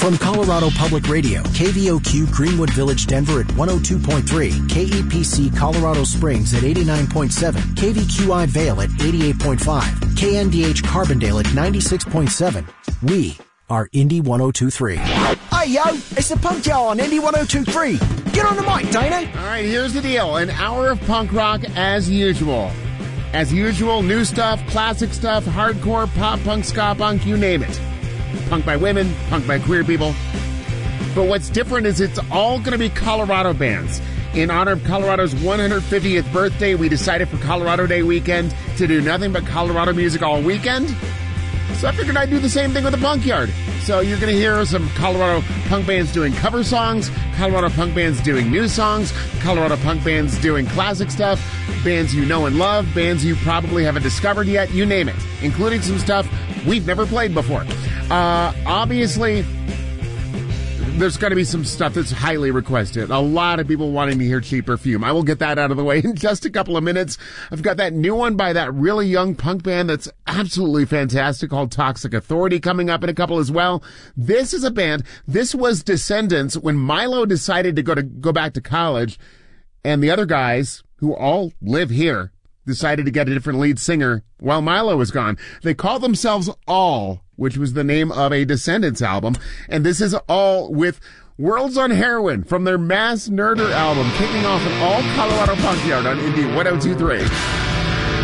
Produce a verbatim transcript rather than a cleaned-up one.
From Colorado Public Radio, K V O Q Greenwood Village, Denver at one oh two point three, K E P C Colorado Springs at eighty-nine point seven, K V Q I Vail at eighty-eight point five, K N D H Carbondale at ninety-six point seven. We are Indy one oh two point three. Hey yo, it's the Punk Hour on Indy one oh two point three. Get on the mic, Dana. All right, here's the deal. An hour of punk rock as usual. As usual, new stuff, classic stuff, hardcore, pop punk, ska punk, you name it. Punk by women, punk by queer people. But what's different is it's all going to be Colorado bands. In honor of Colorado's one hundred fiftieth birthday, we decided for Colorado Day weekend to do nothing but Colorado music all weekend. So I figured I'd do the same thing with the Punk Yard. So you're going to hear some Colorado punk bands doing cover songs, Colorado punk bands doing new songs, Colorado punk bands doing classic stuff, bands you know and love, bands you probably haven't discovered yet, you name it, including some stuff we've never played before. Uh, obviously, there's going to be some stuff that's highly requested. A lot of people wanting to hear Cheap Perfume. I will get that out of the way in just a couple of minutes. I've got that new one by that really young punk band that's absolutely fantastic called Toxic Authority coming up in a couple as well. This is a band. This was Descendants when Milo decided to go to go back to college, and the other guys who all live here decided to get a different lead singer while Milo was gone. They called themselves All, which was the name of a Descendants album. And this is All with Worlds on Heroin from their Mass Nerder album, kicking off an all Colorado Punk Yard on Indy one oh two point three.